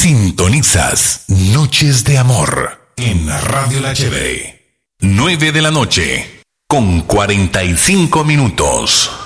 Sintonizas Noches de Amor en Radio La Chévere. 9 de la noche con 45 minutos.